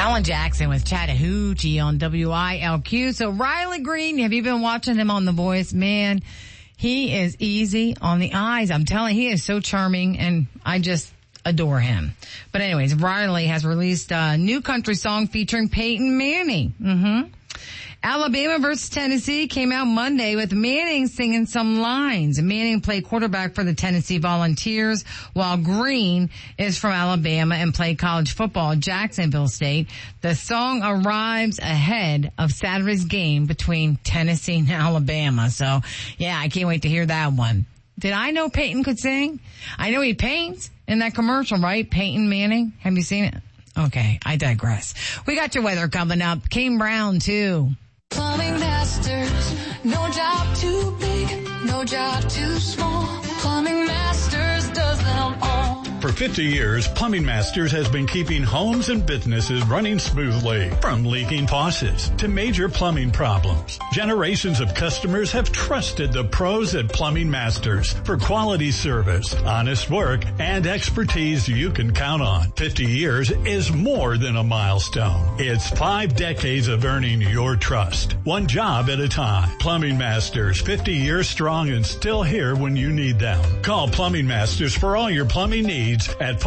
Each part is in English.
Alan Jackson with Chattahoochee on WILQ. So Riley Green, have you been watching him on The Voice? Man, he is easy on the eyes. I'm telling you, he is so charming, and I just adore him. But anyways, Riley has released a new country song featuring Peyton Manning. Alabama versus Tennessee came out Monday with Manning singing some lines. Manning played quarterback for the Tennessee Volunteers, while Green is from Alabama and played college football at Jacksonville State. The song arrives ahead of Saturday's game between Tennessee and Alabama. So, yeah, I can't wait to hear that one. Did I know Peyton could sing? I know he paints in that commercial, right? Peyton Manning. Have you seen it? Okay, I digress. We got your weather coming up. Kane Brown, too. Plumbing Masters, no job too big, no job too small. Plumbing Masters does them all. For 50 years, Plumbing Masters has been keeping homes and businesses running smoothly. From leaking faucets to major plumbing problems, generations of customers have trusted the pros at Plumbing Masters for quality service, honest work, and expertise you can count on. 50 years is more than a milestone. It's 5 decades of earning your trust, one job at a time. Plumbing Masters, 50 years strong and still here when you need them. Call Plumbing Masters for all your plumbing needs at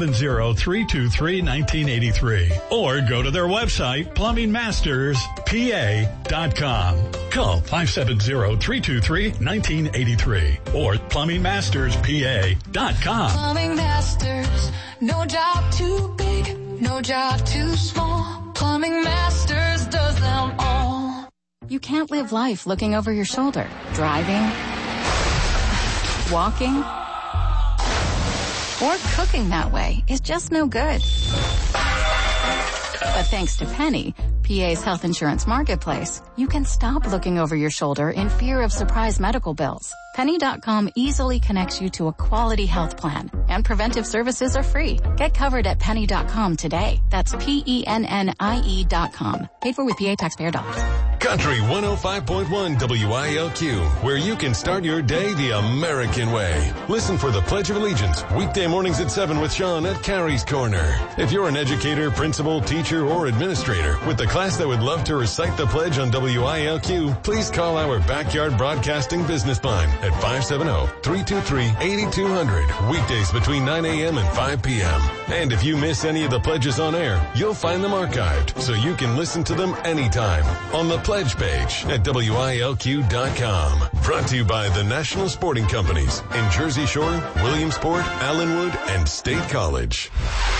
570-323-1983 or go to their website, plumbingmasterspa.com. Call 570-323-1983 or plumbingmasterspa.com. Plumbing Masters, no job too big, no job too small. Plumbing Masters does them all. You can't live life looking over your shoulder. Driving, walking, or cooking that way is just no good. But thanks to Penny, PA's health insurance marketplace, you can stop looking over your shoulder in fear of surprise medical bills. Penny.com easily connects you to a quality health plan, and preventive services are free. Get covered at Penny.com today. That's PENNIE.com. Paid for with PA taxpayer dollars. Country 105.1 WILQ, where you can start your day the American way. Listen for the Pledge of Allegiance, weekday mornings at 7 with Sean at Carrie's Corner. If you're an educator, principal, teacher, or administrator with the class that would love to recite the pledge on WILQ, please call our Backyard Broadcasting business line at 570-323-8200, weekdays between 9 a.m. and 5 p.m. And if you miss any of the pledges on air, you'll find them archived so you can listen to them anytime on the pledge page at WILQ.com. Brought to you by the National Sporting Companies in Jersey Shore, Williamsport, Allenwood, and State College.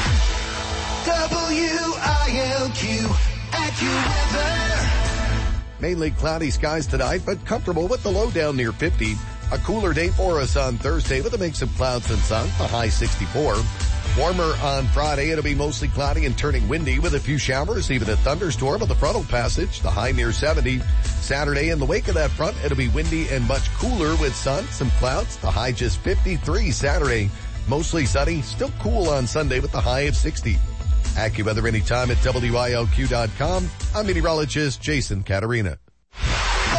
WILQ AccuWeather. Mainly cloudy skies tonight, but comfortable with the low down near 50. A cooler day for us on Thursday with a mix of clouds and sun, the high 64. Warmer on Friday, it'll be mostly cloudy and turning windy with a few showers, even a thunderstorm on the frontal passage, the high near 70. Saturday, in the wake of that front, it'll be windy and much cooler with sun, some clouds, the high just 53 Saturday. Mostly sunny, still cool on Sunday with the high of 60. AccuWeather anytime at WILQ.com. I'm meteorologist Jason Caterina.